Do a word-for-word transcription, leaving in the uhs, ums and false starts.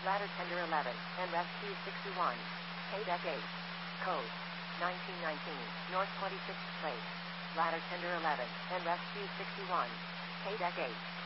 Ladder Tender eleven, and Rescue sixty-one. K-Deck eight. Code nineteen nineteen, North twenty-sixth Place. Ladder Tender eleven, and Rescue sixty-one. K-Deck eight.